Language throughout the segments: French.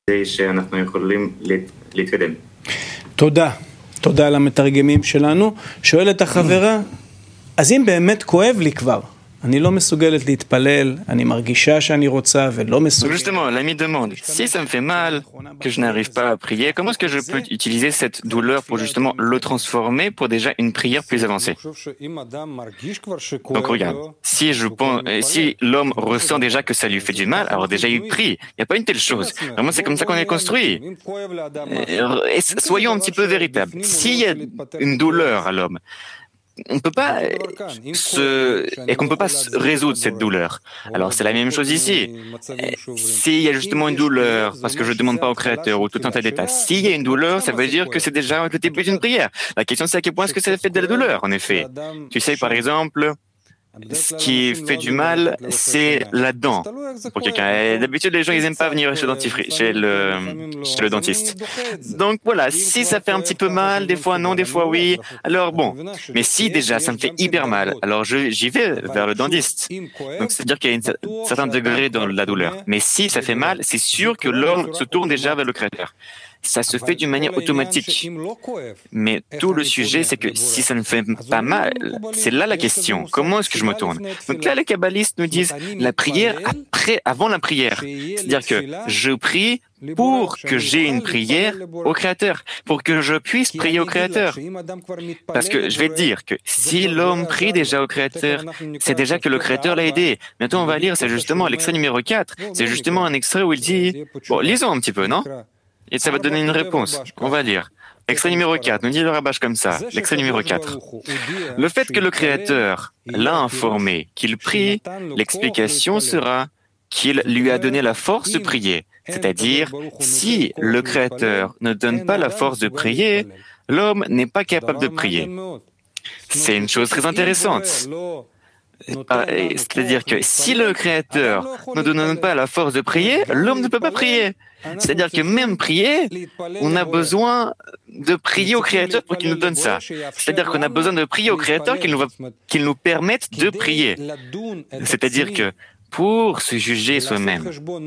שאנחנו יכולים להתקדם. תודה על המתרגמים שלנו. שואלת החברה, אז אם באמת כואב לי כבר, אני לא מסוגלת להתפלל, אני מרגישה שאני רוצה ולא מסוגלת. Justement, l'ami demande, si ça me fait mal, que je n'arrive pas à prier, comment est-ce que je peux utiliser cette douleur pour justement le transformer pour déjà une prière plus avancée? Donc regarde, si l'homme ressent déjà que ça lui fait du mal, alors déjà il prie. Il n'y a pas une telle chose. Vraiment, c'est comme ça qu'on est construit. Et soyons un petit peu véritables. S'il y a une douleur à l'homme, on peut pas qu'on peut pas résoudre cette douleur. Alors c'est la même chose ici. S'il y a justement une douleur, parce que je ne demande pas au Créateur ou tout un tas d'états, s'il y a une douleur, ça veut dire que c'est déjà le début d'une prière. La question c'est à quel point est-ce que ça fait de la douleur, en effet. Tu sais, par exemple, ce qui fait du mal, c'est la dent pour quelqu'un. Et d'habitude, les gens, ils aiment pas venir chez le dentiste. Donc voilà, si ça fait un petit peu mal, des fois non, des fois oui, alors bon. Mais si déjà ça me fait hyper mal, alors j'y vais vers le dentiste. Donc c'est-à-dire qu'il y a un certain degré dans la douleur. Mais si ça fait mal, c'est sûr que l'homme se tourne déjà vers le Créateur. Ça se fait d'une manière automatique. Mais tout le sujet, c'est que si ça ne fait pas mal, c'est là la question. Comment est-ce que je me tourne? Donc là, les kabbalistes nous disent la prière avant la prière. C'est-à-dire que je prie pour que j'ai une prière au Créateur, pour que je puisse prier au Créateur. Parce que je vais te dire que si l'homme prie déjà au Créateur, c'est déjà que le Créateur l'a aidé. Maintenant, on va lire, c'est justement l'extrait numéro 4. C'est justement un extrait où il dit... Bon, lisons un petit peu, non? Et ça va donner une réponse. On va lire. Extrait numéro 4, nous dit le Rabash comme ça. L'extrait numéro 4. Le fait que le Créateur l'a informé qu'il prie, l'explication sera qu'il lui a donné la force de prier. C'est-à-dire, si le Créateur ne donne pas la force de prier, l'homme n'est pas capable de prier. C'est une chose très intéressante. C'est-à-dire que si le Créateur ne donne pas la force de prier, l'homme ne peut pas prier. C'est-à-dire que même prier, on a besoin de prier au Créateur pour qu'il nous donne ça. C'est-à-dire qu'on a besoin de prier au Créateur qu'il nous permette de prier. C'est-à-dire que pour se juger soi-même,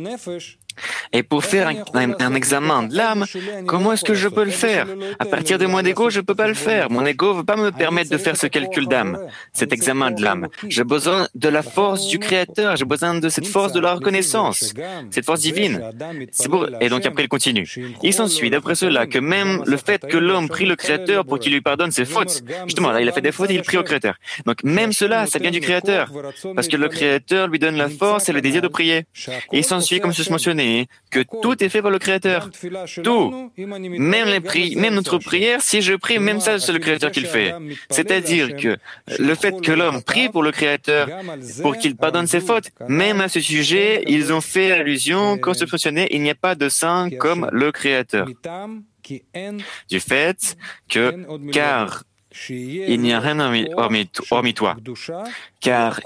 et pour faire un examen de l'âme, comment est-ce que je peux le faire? À partir de mon ego, je ne peux pas le faire. Mon ego ne veut pas me permettre de faire ce calcul d'âme, cet examen de l'âme. J'ai besoin de la force du Créateur, j'ai besoin de cette force de la reconnaissance, cette force divine. C'est beau. Et donc après, il continue. Il s'ensuit, d'après cela, que même le fait que l'homme prie le Créateur pour qu'il lui pardonne ses fautes, justement, là, il a fait des fautes et il prie au Créateur. Donc même cela, ça vient du Créateur, parce que le Créateur lui donne la force et le désir de prier. Et il s'ensuit, comme je mentionné, que tout est fait par le Créateur. Tout. Même notre prière, si je prie, même ça, c'est le Créateur qui le fait. C'est-à-dire que le fait que l'homme prie pour le Créateur, pour qu'il pardonne ses fautes, même à ce sujet, ils ont fait allusion qu'en ce fonctionner, il n'y a pas de saint comme le Créateur. Du fait que, car il n'y a rien hormis toi, car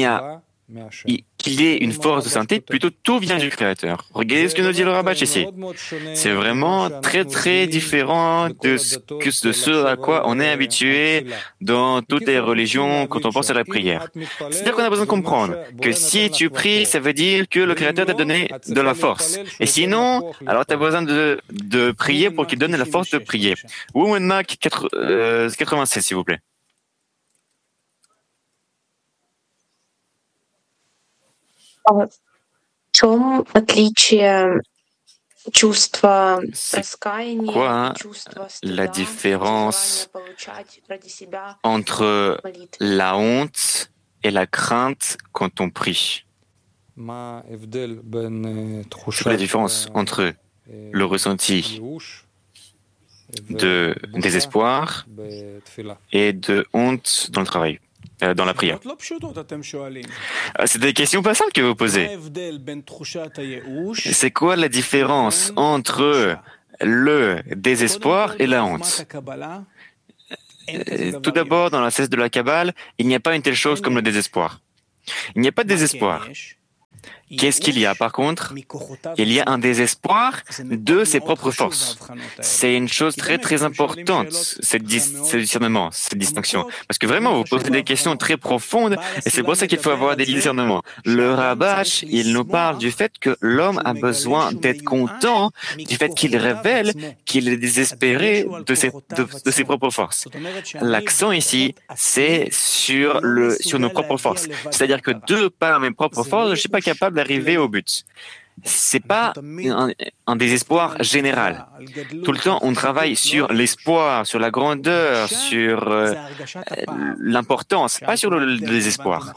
qu'il y ait une force de sainteté, plutôt tout vient du Créateur. Regardez ce que nous dit le Rabash ici. C'est vraiment très très différent de ce à quoi on est habitué dans toutes les religions quand on pense à la prière. C'est-à-dire qu'on a besoin de comprendre que si tu pries, ça veut dire que le Créateur t'a donné de la force. Et sinon, alors tu as besoin de prier pour qu'il donne la force de prier. Woman Mac 96, s'il vous plaît. В чем отличие чувства раскаяния, Quoi чувства la стыда, différence желания получать ради себя entre молитвы? la honte et la crainte quand on prie? C'est quoi la différence entre le ressenti de désespoir et de honte dans le travail, dans la prière? C'est des questions pas simples que vous posez. C'est quoi la différence entre le désespoir et la honte? Tout d'abord, dans la cesse de la Kabbale, il n'y a pas une telle chose comme le désespoir. Il n'y a pas de désespoir. Qu'est-ce qu'il y a par contre? Il y a un désespoir de ses propres forces. C'est une chose très très importante, ce discernement, cette distinction. Parce que vraiment, vous posez des questions très profondes et c'est pour ça qu'il faut avoir des discernements. Le Rabash, il nous parle du fait que l'homme a besoin d'être content du fait qu'il révèle qu'il est désespéré de ses propres forces. L'accent ici, c'est sur nos propres forces. C'est-à-dire que de par mes propres forces, je ne suis pas capable d'arriver au but. C'est pas un désespoir général. Tout le temps, on travaille sur l'espoir, sur la grandeur, sur l'importance, pas sur le désespoir.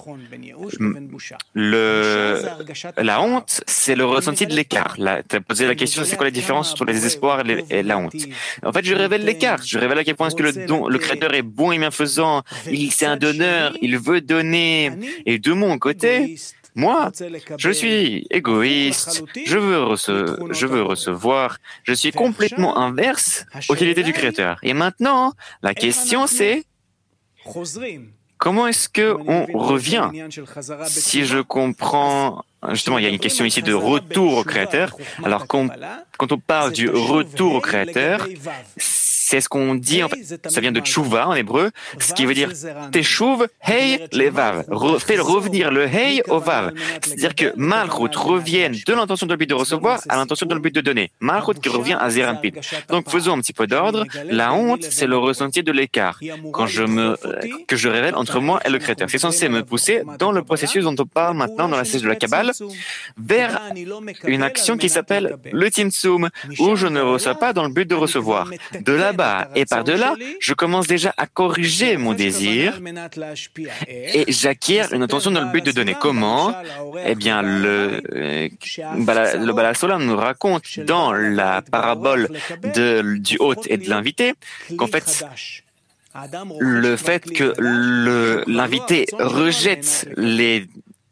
La honte, c'est le ressenti de l'écart. Tu as posé la question, c'est quoi la différence entre le désespoir et la honte? En fait, je révèle l'écart. Je révèle à quel point est-ce que le Créateur est bon et bienfaisant. C'est un donneur, il veut donner. Et de mon côté, moi, je suis égoïste, je veux recevoir, je suis complètement inverse aux qualités du Créateur. Et maintenant, la question c'est, comment est-ce qu'on revient? Si je comprends, justement, il y a une question ici de retour au Créateur. Alors, quand on parle du retour au Créateur, c'est ce qu'on dit, en fait, ça vient de tchouva en hébreu, ce qui veut dire teshuv, hey, les vav. Fait revenir le hey au vav. C'est-à-dire que Malchut revienne de l'intention dans le but de recevoir à l'intention dans le but de donner. Malchut qui revient à Zerampit. Donc faisons un petit peu d'ordre. La honte, c'est le ressenti de l'écart que je révèle entre moi et le Créateur. C'est censé me pousser dans le processus dont on parle maintenant dans la sèche de la Kabbale vers une action qui s'appelle le Tzimtzum, où je ne reçois pas dans le but de recevoir. De là-bas et par-delà, je commence déjà à corriger mon désir et j'acquiers une intention dans le but de donner. Comment? Eh bien, le Baal HaSulam nous raconte dans la parabole du hôte et de l'invité qu'en fait, le fait que l'invité rejette les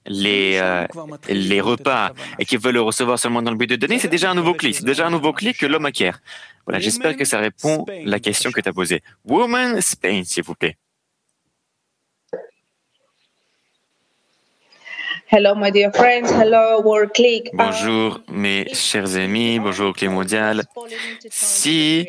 repas et qui veut le recevoir seulement dans le but de donner, c'est déjà un nouveau clic. C'est déjà un nouveau clic que l'homme acquiert. Voilà, j'espère que ça répond à la question que tu as posée. Woman Spain, s'il vous plaît. Hello, my dear friends. Hello, World Click. Bonjour, mes chers amis. Bonjour, Clic Mondial. Si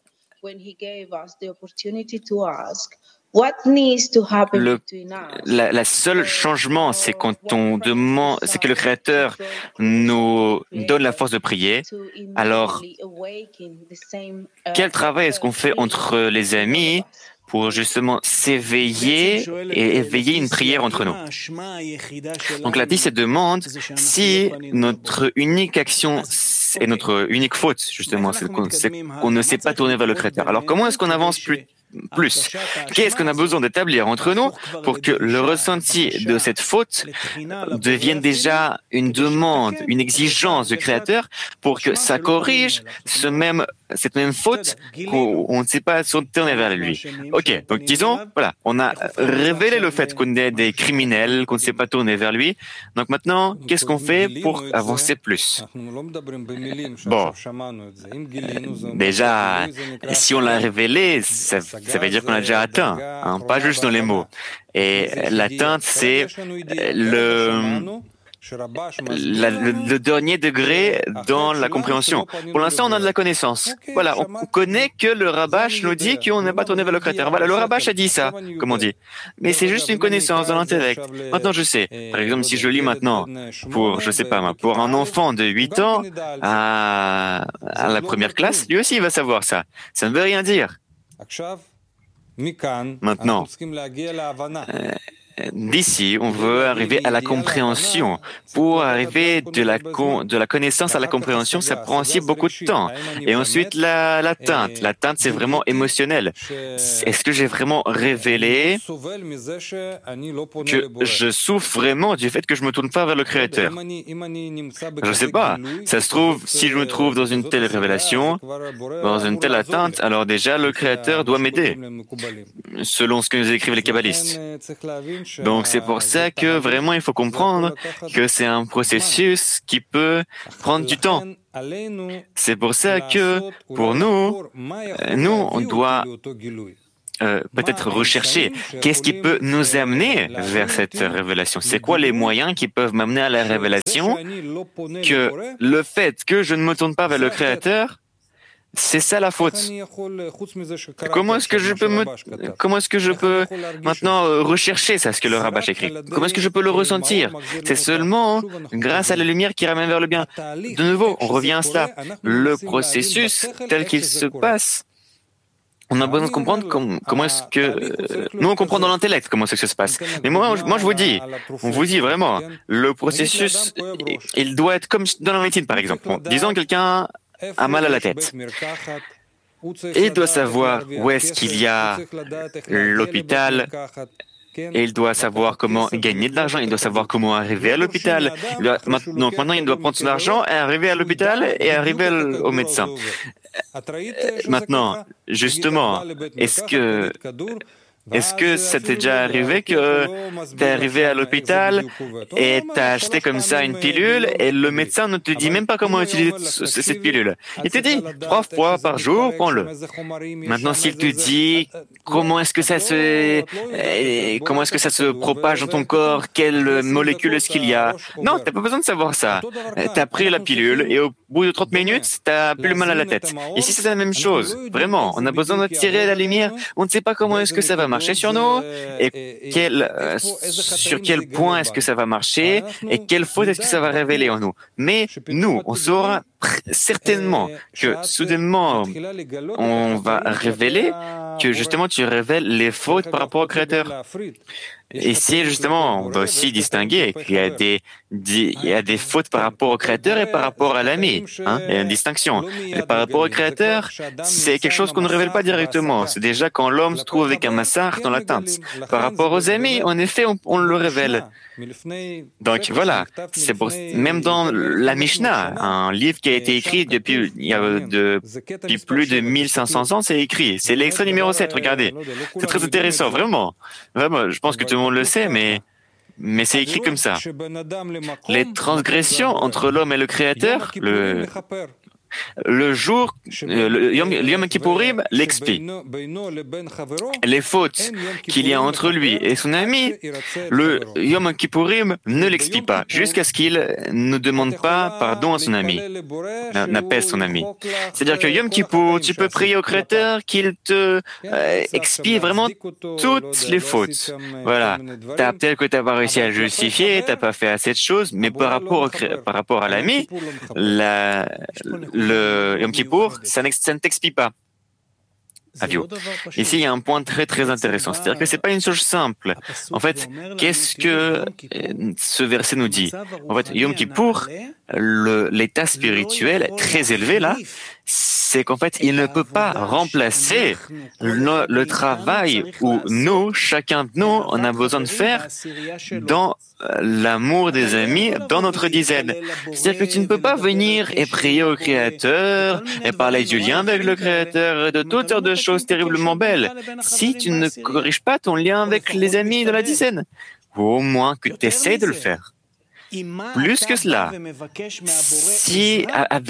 la seule changement, c'est quand on demande, c'est que le Créateur nous donne la force de prier. Alors, quel travail est-ce qu'on fait entre les amis pour justement s'éveiller et éveiller une prière entre nous? Donc la se demande si notre unique action et notre unique faute, justement, c'est qu'on ne s'est pas tourné vers le Créateur. Alors comment est-ce qu'on avance plus? Qu'est-ce qu'on a besoin d'établir entre nous pour que le ressenti de cette faute devienne déjà une demande, une exigence du Créateur pour que ça corrige cette même faute qu'on ne s'est pas tourné vers lui. Ok, donc disons, voilà, on a révélé le fait qu'on est des criminels, qu'on ne s'est pas tourné vers lui. Donc maintenant, qu'est-ce qu'on fait pour avancer plus? Bon, déjà, si on l'a révélé, ça veut dire qu'on a déjà atteint, hein, pas juste dans les mots. Et l'atteinte, c'est le dernier degré dans la compréhension. Pour l'instant, on a de la connaissance. Voilà, on connaît que le Rabash nous dit qu'on n'est pas tourné vers le Créateur. Voilà, le Rabash a dit ça, comme on dit. Mais c'est juste une connaissance dans l'intellect. Maintenant, je sais. Par exemple, si je lis maintenant pour un enfant de 8 ans à la première classe, lui aussi, il va savoir ça. Ça ne veut rien dire. Maintenant, d'ici, on veut arriver à la compréhension. Pour arriver de la connaissance à la compréhension, ça prend aussi beaucoup de temps. Et ensuite, l'atteinte. L'atteinte, c'est vraiment émotionnel. Est-ce que j'ai vraiment révélé que je souffre vraiment du fait que je me tourne pas vers le Créateur? Je ne sais pas. Ça se trouve, si je me trouve dans une telle révélation, dans une telle atteinte, alors déjà, le Créateur doit m'aider, selon ce que nous écrivent les kabbalistes. Donc c'est pour ça que vraiment il faut comprendre que c'est un processus qui peut prendre du temps. C'est pour ça que pour nous on doit peut-être rechercher qu'est-ce qui peut nous amener vers cette révélation. C'est quoi les moyens qui peuvent m'amener à la révélation que le fait que je ne me tourne pas vers le Créateur, c'est ça la faute. Comment est-ce que je peux maintenant rechercher ça, ce que le Rabbah écrit? Comment est-ce que je peux le ressentir? C'est seulement grâce à la lumière qui ramène vers le bien. De nouveau, on revient à cela. Le processus tel qu'il se passe, on a besoin de comprendre comment est-ce que... Nous, on comprend dans l'intellect comment c'est que ça se passe. Mais moi, on vous dit vraiment, le processus, il doit être comme dans la médecine, par exemple. Bon, disons que quelqu'un a mal à la tête. Et il doit savoir où est-ce qu'il y a l'hôpital, et il doit savoir comment gagner de l'argent, il doit savoir comment arriver à l'hôpital. Donc maintenant, il doit prendre son argent et arriver à l'hôpital et arriver au médecin. Maintenant, justement, est-ce que ça t'est déjà arrivé que t'es arrivé à l'hôpital et t'as acheté comme ça une pilule et le médecin ne te dit même pas comment utiliser cette pilule? Il te dit 3 fois par jour, prends-le. Maintenant, s'il te dit comment est-ce que ça se propage dans ton corps, quelle molécule est-ce qu'il y a? Non, t'as pas besoin de savoir ça. T'as pris la pilule et au bout de 30 minutes, t'as plus mal à la tête. Ici, c'est la même chose. Vraiment, on a besoin de tirer la lumière. On ne sait pas comment est-ce que ça va marcher sur nous et sur quel point est-ce que ça va marcher et quelle faute est-ce que ça va révéler en nous. Mais nous, on saura certainement que soudainement on va révéler que justement tu révèles les fautes par rapport au Créateur. Et si justement on doit aussi distinguer qu'il y a des fautes par rapport au Créateur et par rapport à l'ami. Il y a une distinction. Et par rapport au Créateur, c'est quelque chose qu'on ne révèle pas directement. C'est déjà quand l'homme se trouve avec un massar dans la teinte. Par rapport aux amis, en effet, on le révèle. Donc voilà, c'est même dans la Mishnah, un livre qui a été écrit depuis plus de 1500 ans, c'est écrit. C'est l'extrait numéro 7, regardez. C'est très intéressant, vraiment. Vraiment, je pense que tout le monde le sait, mais c'est écrit comme ça. Les transgressions entre l'homme et le Créateur, le jour, le Yom Kippourim l'expie. Les fautes qu'il y a entre lui et son ami, le Yom Kippourim ne l'expie pas, jusqu'à ce qu'il ne demande pas pardon à son ami, n'apaise son ami. C'est-à-dire que Yom Kippour, tu peux prier au Créateur qu'il te expie vraiment toutes les fautes. Voilà. Peut-être que tu n'as pas réussi à justifier, tu n'as pas fait assez de choses, mais par rapport à l'ami, le Yom Kippour, ça ne t'expie pas. Avio. Ici, il y a un point très très intéressant, c'est-à-dire que c'est pas une chose simple. En fait, qu'est-ce que ce verset nous dit? En fait, Yom Kippour, l'état spirituel très élevé là, c'est qu'en fait, il ne peut pas remplacer le travail où nous, chacun de nous, on a besoin de faire dans l'amour des amis, dans notre dizaine. C'est-à-dire que tu ne peux pas venir et prier au Créateur et parler du lien avec le Créateur et de toutes sortes de choses terriblement belles si tu ne corriges pas ton lien avec les amis de la dizaine. Ou au moins que tu essaies de le faire. Plus que cela, si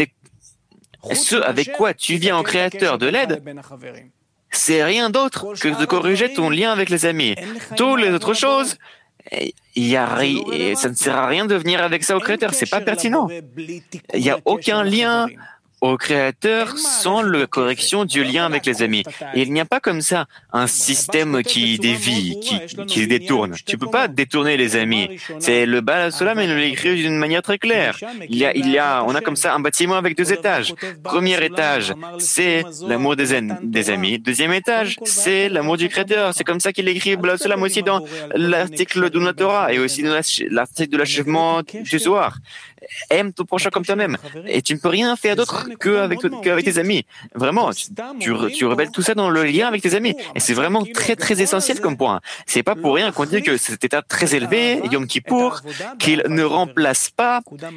avec quoi tu viens au Créateur de l'aide, c'est rien d'autre que de corriger ton lien avec les amis. Toutes les autres choses, ça ne sert à rien de venir avec ça au Créateur, c'est pas pertinent. Il n'y a aucun lien au Créateur sans la correction du lien avec les amis. Et il n'y a pas comme ça un système qui dévie, qui détourne. Tu peux pas détourner les amis. C'est le Baal Solam, il l'écrit d'une manière très claire. On a comme ça un bâtiment avec 2 étages. Premier étage, c'est l'amour des amis. Deuxième étage, c'est l'amour du Créateur. C'est comme ça qu'il écrit Baal Solam aussi dans l'article de la Torah et aussi dans l'article de l'achèvement du Zohar. Aime ton prochain comme toi-même. Et tu ne peux rien faire d'autre qu'avec tes amis. Vraiment, tu révèles tout ça dans le lien avec tes amis. Et c'est vraiment très très essentiel comme point. C'est pas pour rien qu'on dit que cet état très élevé, Yom Kippour, qu'il ne remplace pas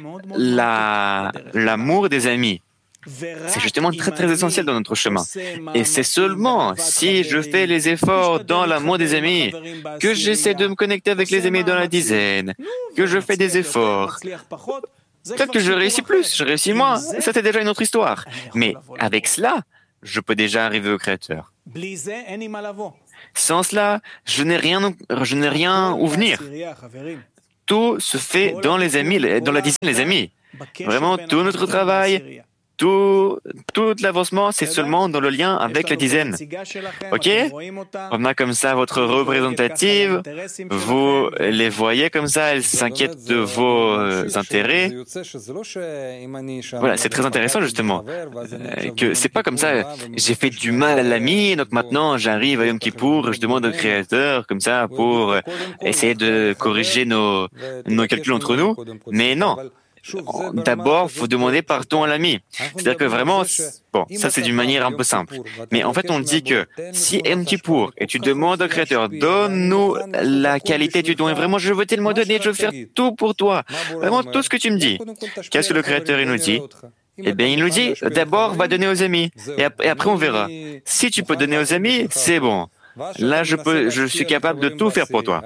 l'amour des amis. C'est justement très très essentiel dans notre chemin. Et c'est seulement si je fais les efforts dans l'amour des amis, que j'essaie de me connecter avec les amis dans la dizaine, que je fais des efforts. Peut-être que je réussis plus, je réussis moins, ça c'est déjà une autre histoire. Mais avec cela, je peux déjà arriver au Créateur. Sans cela, je n'ai rien où venir. Tout se fait dans les amis, dans la dizaine, les amis. Vraiment, tout notre travail, tout l'avancement, c'est seulement dans le lien avec la dizaine. Ok? On a comme ça votre représentative, vous les voyez comme ça, elle s'inquiète de vos intérêts. Voilà, c'est très intéressant justement. Que c'est pas comme ça, j'ai fait du mal à l'ami, donc maintenant j'arrive à Yom Kippour, je demande au Créateur comme ça pour essayer de corriger nos calculs entre nous. Mais non. D'abord, faut demander pardon à l'ami. C'est-à-dire que vraiment, bon, ça c'est d'une manière un peu simple. Mais en fait, on dit que si Yom Kippour et tu demandes au Créateur, donne-nous la qualité du don, et vraiment, je veux tellement donner, je veux faire tout pour toi. Vraiment, tout ce que tu me dis. Qu'est-ce que le Créateur, il nous dit? Eh bien, il nous dit, d'abord, va donner aux amis. Et après, on verra. Si tu peux donner aux amis, c'est bon. Là, je suis capable de tout faire pour toi.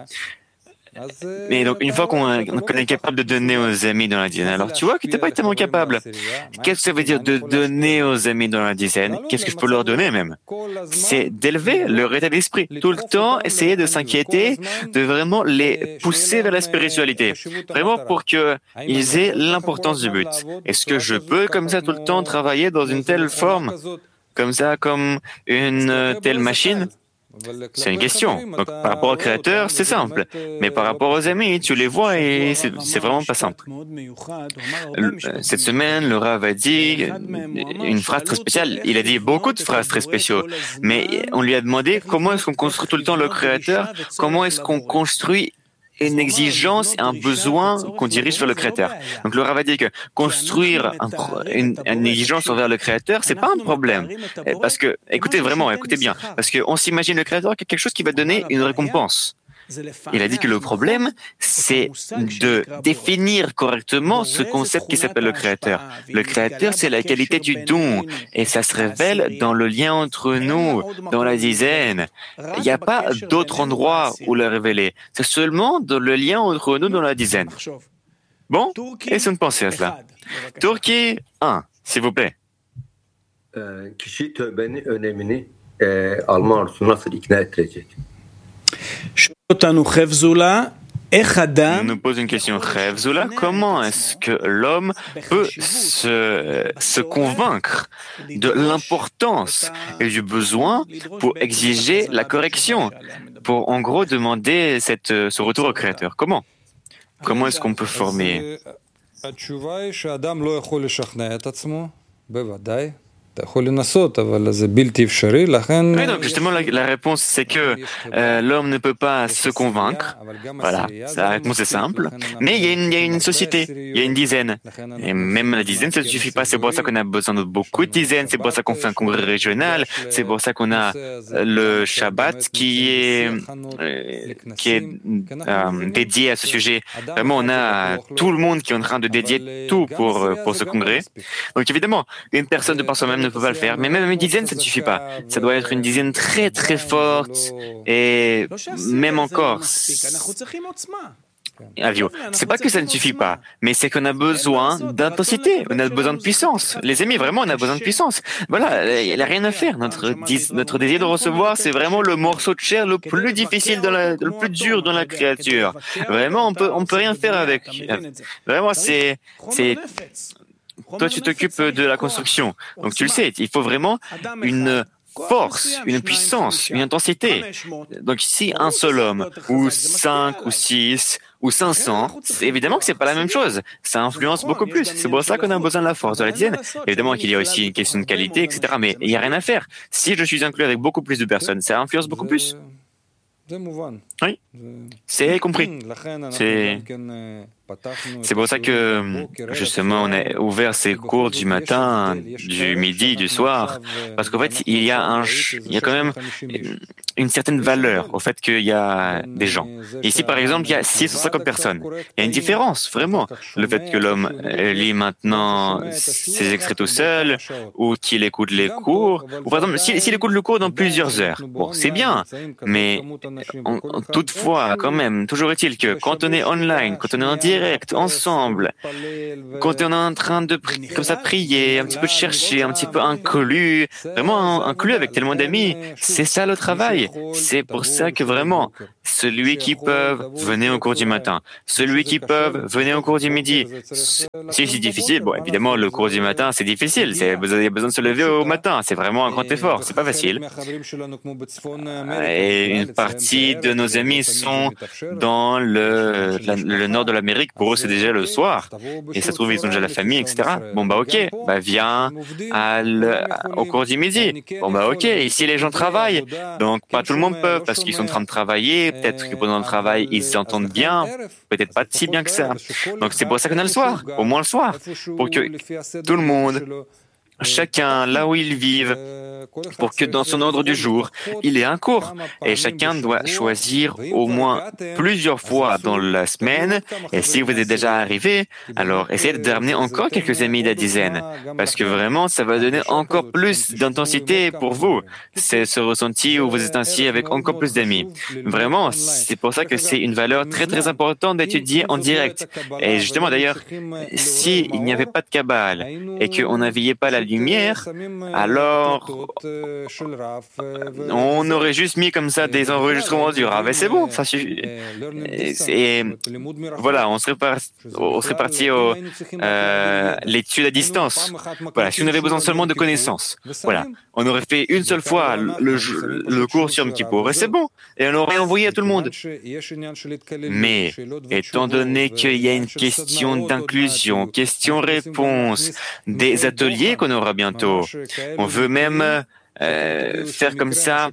Mais donc, une fois qu'on est capable de donner aux amis dans la dizaine, alors tu vois que tu n'es pas tellement capable. Qu'est-ce que ça veut dire de donner aux amis dans la dizaine? Qu'est-ce que je peux leur donner même? C'est d'élever leur état d'esprit. Tout le temps, essayer de s'inquiéter, de vraiment les pousser vers la spiritualité. Vraiment pour qu'ils aient l'importance du but. Est-ce que je peux comme ça tout le temps travailler dans une telle forme? Comme ça, comme une telle machine? C'est une question. Donc, par rapport au Créateur, c'est simple. Mais par rapport aux amis, tu les vois et c'est vraiment pas simple. Cette semaine, le Rav a dit une phrase très spéciale. Il a dit beaucoup de phrases très spéciales. Mais on lui a demandé comment est-ce qu'on construit tout le temps le Créateur? Comment est-ce qu'on construit une exigence et un besoin qu'on dirige vers le Créateur. Donc le Rav a dit que construire une exigence envers le Créateur, c'est pas un problème. Parce que, écoutez bien, parce qu'on s'imagine le Créateur comme quelque chose qui va donner une récompense. Il a dit que le problème, c'est de définir correctement ce concept qui s'appelle le Créateur. Le Créateur, c'est la qualité du don, et ça se révèle dans le lien entre nous, dans la dizaine. Il n'y a pas d'autre endroit où le révéler. C'est seulement dans le lien entre nous, dans la dizaine. Bon, essayons de penser à cela. Turquie 1, s'il vous plaît. Kişi tövbenin önemini alma arzusunu nasıl ikna ettirecek? On nous pose une question, Khevzula, comment est-ce que l'homme peut se convaincre de l'importance et du besoin pour exiger la correction, pour en gros demander ce retour au Créateur? Comment est-ce qu'on peut former? Oui, donc justement la réponse c'est que l'homme ne peut pas se convaincre. Voilà, la réponse est simple. Mais il y a une société, il y a une dizaine. Et même la dizaine, ça ne suffit pas. C'est pour ça qu'on a besoin de beaucoup de dizaines. C'est pour ça qu'on fait un congrès régional. C'est pour ça qu'on a le Shabbat qui est dédié à ce sujet. Vraiment, on a tout le monde qui est en train de dédier tout pour ce congrès. Donc évidemment, une personne de par soi-même ne peut pas le faire, mais même une dizaine, ça ne suffit pas. Ça doit être une dizaine très très forte, et même encore. Avio, c'est pas que ça ne suffit pas, mais c'est qu'on a besoin d'intensité, on a besoin de puissance. Les amis, vraiment, on a besoin de puissance. Voilà, il n'y a rien à faire. Notre désir de recevoir, c'est vraiment le morceau de chair le plus difficile, le plus dur dans la créature. Vraiment, on peut rien faire avec. Vraiment, c'est. Toi, tu t'occupes de la construction. Donc, tu le sais, il faut vraiment une force, une puissance, une intensité. Donc, si un seul homme, ou 5, ou 6, ou 500, évidemment que c'est pas la même chose. Ça influence beaucoup plus. C'est pour ça qu'on a besoin de la force de la dizaine. Évidemment qu'il y a aussi une question de qualité, etc. Mais il n'y a rien à faire. Si je suis inclus avec beaucoup plus de personnes, ça influence beaucoup plus. Oui, c'est compris. C'est pour ça que, justement, on a ouvert ces cours du matin, du midi, du soir, parce qu'en fait, il y a quand même une certaine valeur au fait qu'il y a des gens. Ici, par exemple, il y a 650 personnes. Il y a une différence, vraiment. Le fait que l'homme lit maintenant ses extraits tout seul, ou qu'il écoute les cours, ou par exemple, s'il écoute le cours dans plusieurs heures, bon, c'est bien, mais toutefois, quand même, toujours est-il que quand on est online, quand on est en direct, direct, ensemble, quand on est en train de comme ça prier, un petit peu chercher, un petit peu inclus, vraiment inclus avec tellement d'amis, c'est ça le travail. C'est pour ça que vraiment, celui qui peut, venez au cours du matin. Celui qui peut, venez au cours du midi. Si c'est difficile, bon, évidemment, le cours du matin, c'est difficile. Vous avez besoin de se lever au matin. C'est vraiment un grand effort. C'est pas facile. Et une partie de nos amis sont dans le nord de l'Amérique. Pour eux, c'est déjà le soir. Et ça se trouve, ils ont déjà la famille, etc. Bon, bah, ok. Bah, viens au cours du midi. Bon, bah, ok. Ici, les gens travaillent. Donc, pas tout le monde peut parce qu'ils sont en train de travailler. Peut-être que pendant le travail, ils s'entendent bien. Peut-être pas si bien que ça. Donc, c'est pour ça qu'on a le soir. Au moins le soir. Pour que tout le monde, chacun là où ils vivent, pour que dans son ordre du jour, il ait un cours. Et chacun doit choisir au moins plusieurs fois dans la semaine. Et si vous êtes déjà arrivé, alors essayez d'amener encore quelques amis de la dizaine. Parce que vraiment, ça va donner encore plus d'intensité pour vous. C'est ce ressenti où vous êtes ainsi avec encore plus d'amis. Vraiment, c'est pour ça que c'est une valeur très très importante d'étudier en direct. Et justement d'ailleurs, s'il n'y avait pas de Kabbale et qu'on n'avait pas la lumière, alors on aurait juste mis comme ça des enregistrements du Rav et c'est bon, ça suffit. Et voilà, on serait parti l'étude à distance. Voilà, si on avait besoin seulement de connaissances, voilà, on aurait fait une seule fois le cours sur Yom Kippour et c'est bon, et on l'aurait envoyé à tout le monde. Mais étant donné qu'il y a une question d'inclusion, question-réponse, des ateliers qu'on aura bientôt, on veut même faire comme ça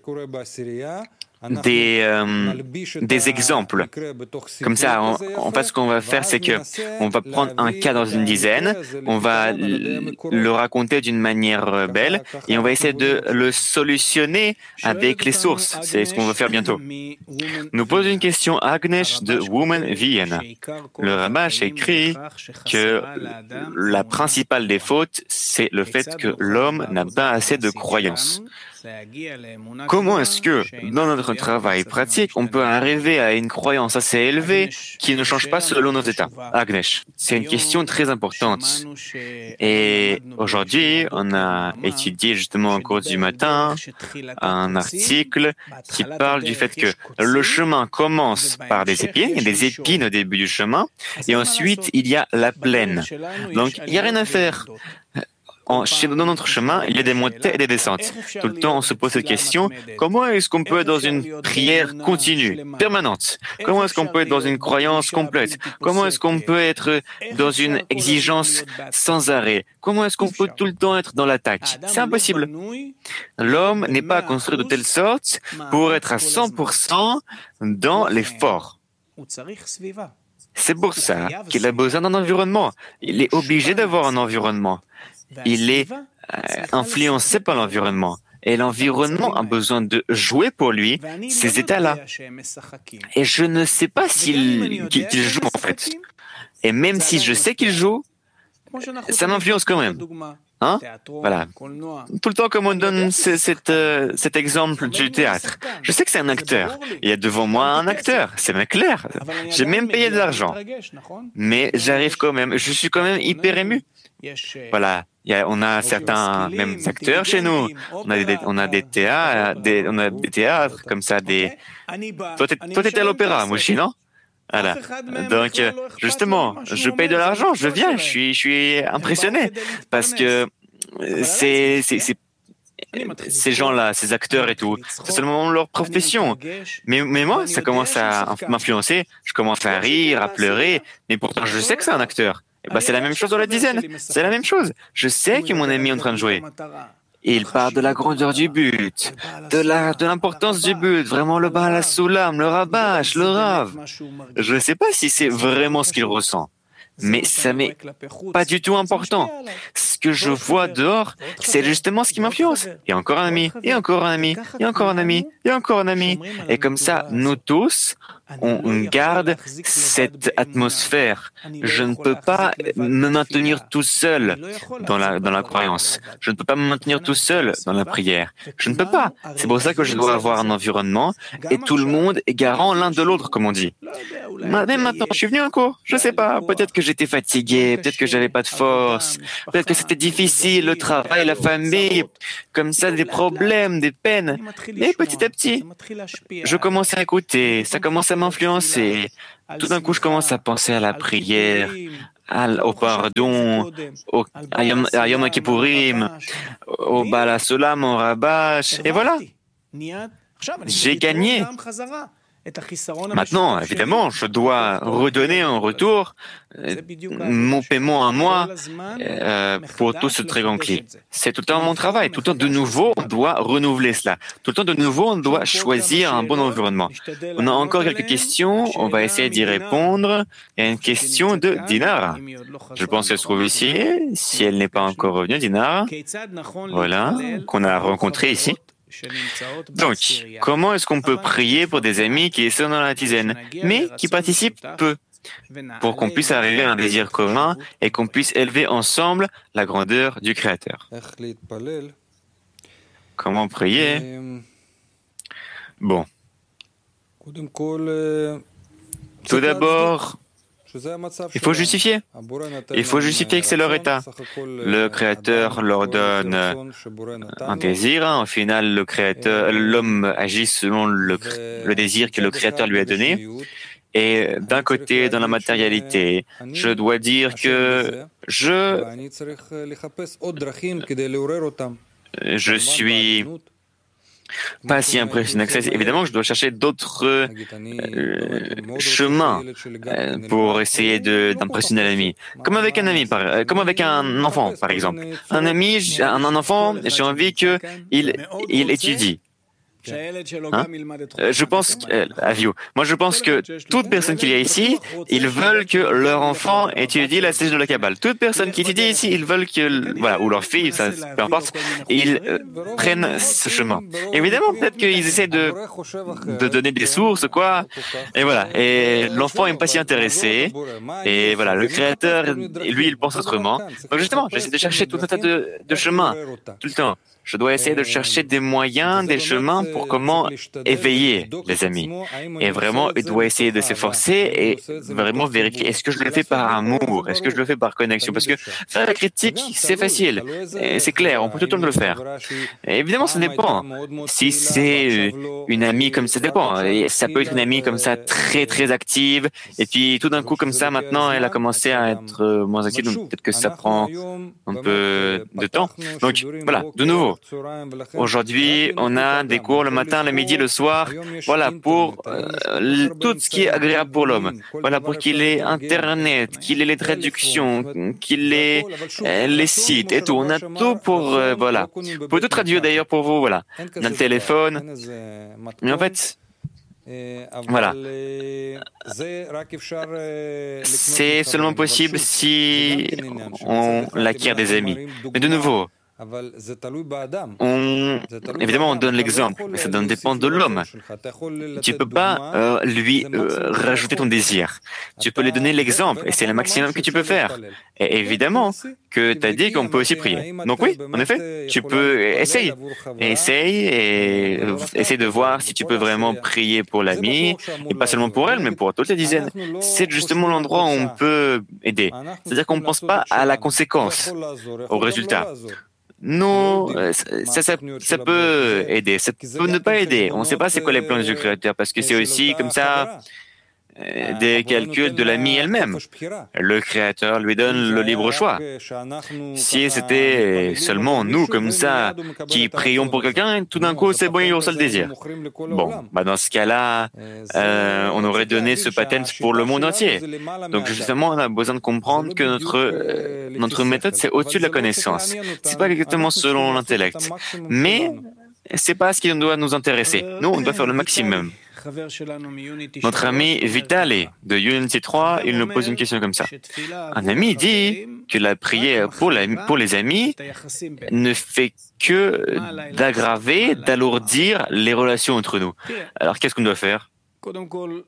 des exemples. Comme ça, en fait, ce qu'on va faire, c'est que on va prendre un cas dans une dizaine, on va le raconter d'une manière belle et on va essayer de le solutionner avec les sources. C'est ce qu'on va faire bientôt. Nous pose une question Agnesh de Woman Vienna. Le Ramash écrit que la principale des fautes, c'est le fait que l'homme n'a pas assez de croyances. Comment est-ce que, dans notre travail pratique, on peut arriver à une croyance assez élevée qui ne change pas selon nos états? Agnesh, c'est une question très importante. Et aujourd'hui, on a étudié justement au cours du matin un article qui parle du fait que le chemin commence par des épines, il y a des épines au début du chemin, et ensuite il y a la plaine. Donc, il n'y a rien à faire. Dans notre chemin, il y a des montées et des descentes. Tout le temps, on se pose cette question, comment est-ce qu'on peut être dans une prière continue, permanente? Comment est-ce qu'on peut être dans une croyance complète? Comment est-ce qu'on peut être dans une exigence sans arrêt? Comment est-ce qu'on peut tout le temps être dans l'attaque? C'est impossible. L'homme n'est pas construit de telle sorte pour être à 100% dans l'effort. C'est pour ça qu'il a besoin d'un environnement. Il est obligé d'avoir un environnement. Il est influencé par l'environnement. Et l'environnement a besoin de jouer pour lui ces états-là. Et je ne sais pas qu'il joue en fait. Et même si je sais qu'il joue, ça m'influence quand même. Hein? Voilà. Tout le temps, comme on donne cet exemple du théâtre. Je sais que c'est un acteur. Il y a devant moi un acteur. C'est bien clair. J'ai même payé de l'argent. Mais j'arrive quand même. Je suis quand même hyper ému. Voilà. On a certains même acteurs chez nous. On a des théâtres comme ça. Toi, t'étais à l'opéra, Mouchi, non? Voilà. Donc, justement, je paye de l'argent, je viens, je suis impressionné parce que ces gens-là, ces acteurs et tout, c'est seulement leur profession. Mais moi, ça commence à m'influencer. Je commence à rire, à pleurer, mais pourtant, je sais que c'est un acteur. Et ben, c'est la même chose dans la dizaine. C'est la même chose. Je sais que mon ami est en train de jouer. Il parle de la grandeur du but, de l'importance du but, vraiment le Baal HaSulam, le Rabash, le Rav. Je ne sais pas si c'est vraiment ce qu'il ressent, mais ça m'est pas du tout important. Ce que je vois dehors, c'est justement ce qui m'influence. Et encore un ami, et encore un ami, et encore un ami, et encore un ami. Et comme ça, nous tous, on garde cette atmosphère. Je ne peux pas me maintenir tout seul dans la croyance. Je ne peux pas me maintenir tout seul dans la prière. Je ne peux pas. C'est pour ça que je dois avoir un environnement et tout le monde est garant l'un de l'autre, comme on dit. Même maintenant, je suis venu en cours. Je ne sais pas. Peut-être que j'étais fatigué. Peut-être que j'avais pas de force. Peut-être que c'était difficile, le travail, la famille. Comme ça, des problèmes, des peines. Mais petit à petit, je commence à écouter. Ça commence à m'influencer. Tout d'un coup, je commence à penser à la prière, au pardon, à Yom Kippourim, au Bala Solam, au Rabash, et voilà. J'ai gagné. Maintenant, évidemment, je dois redonner en retour mon paiement à moi pour tout ce très grand clé. C'est tout le temps mon travail. Tout le temps de nouveau, on doit renouveler cela. Tout le temps de nouveau, on doit choisir un bon environnement. On a encore quelques questions. On va essayer d'y répondre. Il y a une question de Dinar. Je pense qu'elle se trouve ici. Si elle n'est pas encore revenue, Dinar, voilà, qu'on a rencontré ici. Donc, comment est-ce qu'on peut prier pour des amis qui sont dans la dizaine, mais qui participent peu, pour qu'on puisse arriver à un désir commun et qu'on puisse élever ensemble la grandeur du Créateur? Comment prier? Bon. Tout d'abord, il faut justifier. Il faut justifier que c'est leur état. Le Créateur leur donne un désir. Au final, l'homme agit selon le désir que le Créateur lui a donné. Et d'un côté, dans la matérialité, je dois dire que je suis pas si impressionné que ça. Évidemment, je dois chercher d'autres chemins pour essayer d'impressionner l'ami. Comme avec un ami, comme avec un enfant, par exemple. Un enfant, j'ai envie qu'il étudie. Je pense, moi je pense que toute personne qu'il y a ici, ils veulent que leur enfant étudie la sèche de la Kabbale. Toute personne qui étudie ici, ils veulent que, voilà, ou leur fille, ça, peu importe, ils prennent ce chemin. Évidemment, peut-être qu'ils essaient de donner des sources, quoi, et voilà. Et l'enfant n'est pas si intéressé, et voilà, le Créateur, lui, il pense autrement. Donc justement, j'essaie de chercher tout un tas de chemins, tout le temps. Je dois essayer de chercher des moyens, des chemins pour comment éveiller les amis. Et vraiment, il doit essayer de s'efforcer et vraiment vérifier, est-ce que je le fais par amour? Est-ce que je le fais par connexion? Parce que faire la critique, c'est facile. C'est clair, on peut tout le temps le faire. Et évidemment, ça dépend. Si c'est une amie comme ça dépend. Et ça peut être une amie comme ça très, très active. Et puis, tout d'un coup, comme ça, maintenant, elle a commencé à être moins active. Donc, peut-être que ça prend un peu de temps. Donc, voilà, de nouveau. Aujourd'hui, on a des cours le matin, le midi, le soir, voilà, pour tout ce qui est agréable pour l'homme. Voilà, pour qu'il ait Internet, qu'il ait les traductions, qu'il ait les sites et tout. On a tout pour, voilà. On peut tout traduire d'ailleurs pour vous, voilà. On a le téléphone. Mais en fait, voilà. C'est seulement possible si on acquiert des amis. Mais de nouveau, évidemment, on donne l'exemple, mais ça dépend de l'homme. Tu peux pas lui rajouter ton désir. Tu peux lui donner l'exemple, et c'est le maximum que tu peux faire. Et évidemment que tu as dit qu'on peut aussi prier. Donc oui, en effet, tu peux essayer. Essaye et essaye de voir si tu peux vraiment prier pour l'ami, et pas seulement pour elle, mais pour toute la dizaine. C'est justement l'endroit où on peut aider. C'est-à-dire qu'on ne pense pas à la conséquence, au résultat. Non, ça peut aider, ça peut ne pas aider. On ne sait pas c'est quoi les plans du Créateur, parce que c'est aussi comme ça des calculs de l'ami elle-même. Le Créateur lui donne le libre choix. Si c'était seulement nous, comme ça, qui prions pour quelqu'un, tout d'un coup, c'est bon, il reçoit le désir. Bon, dans ce cas-là, on aurait donné ce patent pour le monde entier. Donc, justement, on a besoin de comprendre que notre méthode, c'est au-dessus de la connaissance. C'est pas exactement selon l'intellect. Mais c'est pas ce qui doit nous intéresser. Nous, on doit faire le maximum. Notre ami Vitali de Unity 3, il nous pose une question comme ça. Un ami dit que la prière pour les amis ne fait que d'aggraver, d'alourdir les relations entre nous. Alors qu'est-ce qu'on doit faire?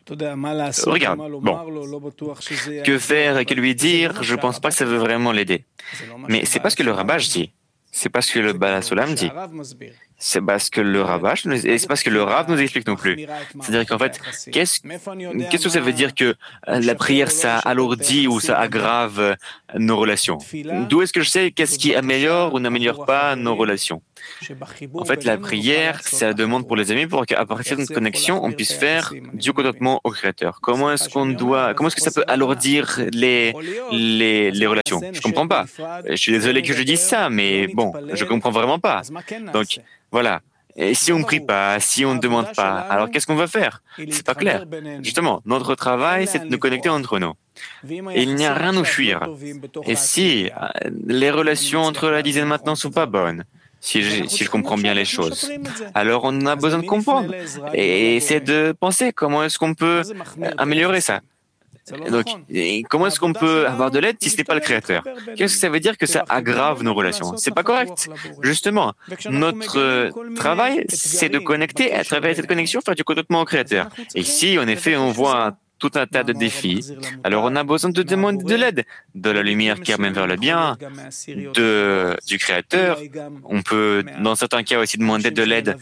Regarde, bon, que faire et que lui dire, je pense pas que ça veut vraiment l'aider. Mais c'est pas ce que le Rabbah dit. C'est pas ce que le Baal HaSulam dit. C'est pas ce que le Rabbah, et c'est pas ce que le Rav nous explique non plus. C'est-à-dire qu'en fait, qu'est-ce que ça veut dire que la prière, ça alourdit ou ça aggrave nos relations? D'où est-ce que je sais qu'est-ce qui améliore ou n'améliore pas nos relations? En fait, la prière, ça demande pour les amis pour qu'à partir de notre connexion, on puisse faire du contentement au Créateur. Comment est-ce que ça peut alourdir les relations? Je comprends pas. Je suis désolé que je dise ça, mais bon, je comprends vraiment pas. Donc, voilà. Et si on ne prie pas, si on ne demande pas, alors qu'est-ce qu'on va faire? C'est pas clair. Justement, notre travail, c'est de nous connecter entre nous. Et il n'y a rien à fuir. Et si les relations entre la dizaine maintenant sont pas bonnes, si je comprends bien les choses, alors on a besoin de comprendre et essayer de penser comment est-ce qu'on peut améliorer ça. Donc, comment est-ce qu'on peut avoir de l'aide si ce n'est pas le Créateur? Qu'est-ce que ça veut dire que ça aggrave nos relations? C'est pas correct. Justement, notre travail, c'est de connecter, à travers cette connexion, faire du contentement au Créateur. Et si, en effet, on voit tout un tas de défis, alors on a besoin de demander de l'aide, de la lumière qui amène vers le bien, du Créateur. On peut, dans certains cas, aussi demander de l'aide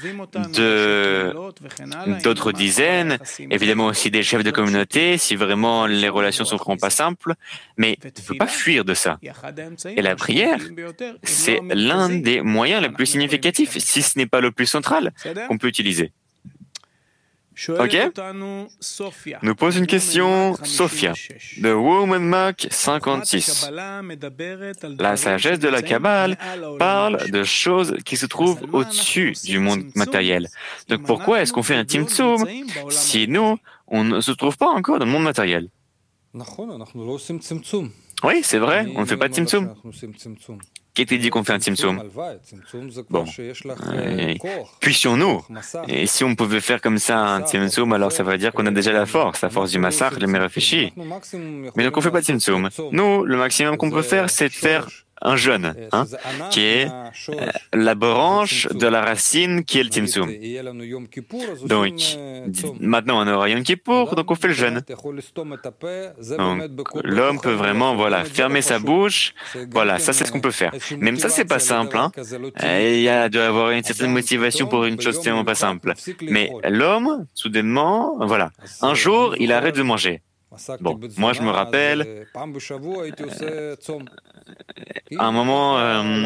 d'autres dizaines, évidemment aussi des chefs de communauté, si vraiment les relations sont vraiment pas simples, mais on ne peut pas fuir de ça. Et la prière, c'est l'un des moyens les plus significatifs, si ce n'est pas le plus central, qu'on peut utiliser. Ok? Nous pose une question Sophia, de Woman Mac 56. La sagesse de la Kabbale parle de choses qui se trouvent au-dessus du monde matériel. Donc pourquoi est-ce qu'on fait un Tzimtzum si nous, on ne se trouve pas encore dans le monde matériel? Oui, c'est vrai, on ne fait pas de Tzimtzum. Qui t'a dit qu'on fait un Tzimtzum? Bon, puissions-nous. Et si on pouvait faire comme ça un Tzimtzum, alors ça veut dire qu'on a déjà la force du massacre, les réfléchis. Mais donc on ne fait pas de Tzimtzum. Nous, le maximum qu'on peut faire, c'est de faire un jeûne, qui est la branche de la racine qui est le Tzimtzum. Donc, maintenant on aura Yom Kippour, donc on fait le jeûne. Donc, l'homme peut vraiment, fermer sa bouche. Voilà, ça c'est ce qu'on peut faire. Même ça, c'est pas simple, Il doit y avoir une certaine motivation pour une chose tellement pas simple. Mais l'homme, soudainement, un jour, il arrête de manger. Bon, moi je me rappelle, à un moment,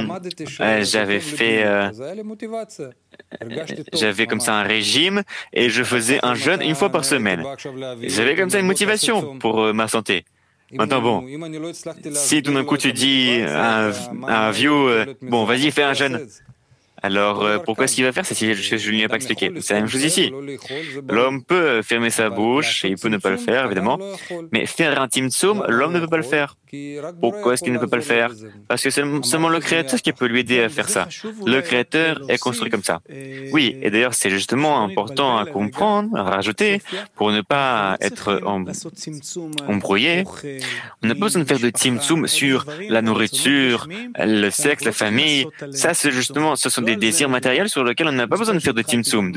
j'avais comme ça un régime et je faisais un jeûne une fois par semaine. J'avais comme ça une motivation pour ma santé. Maintenant, bon, si tout d'un coup tu dis à un vieux, bon, vas-y, fais un jeûne. Alors, pourquoi est-ce qu'il va faire? C'est si je ne lui ai pas expliqué. C'est la même chose ici. L'homme peut fermer sa bouche, et il peut ne pas le faire, évidemment. Mais faire un Tzimtzum, l'homme ne peut pas le faire. Pourquoi est-ce qu'il ne peut pas le faire? Parce que c'est seulement le Créateur qui peut lui aider à faire ça. Le Créateur est construit comme ça. Oui, et d'ailleurs, c'est justement important à comprendre, à rajouter, pour ne pas être embrouillé. On n'a pas besoin de faire de Tzimtzum sur la nourriture, le sexe, la famille. Ça, c'est justement, ce sont des désirs matériels sur lesquels on n'a pas besoin de faire de Tzimtzum.